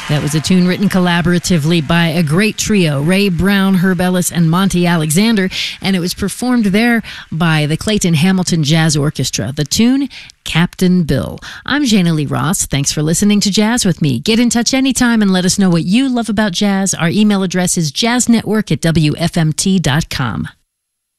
That was a tune written collaboratively by a great trio, Ray Brown, Herb Ellis, and Monty Alexander, and it was performed there by the Clayton Hamilton Jazz Orchestra. The tune, Captain Bill. I'm Jana Lee Ross. Thanks for listening to Jazz with me. Get in touch anytime and let us know what you love about jazz. Our email address is jazznetwork@wfmt.com.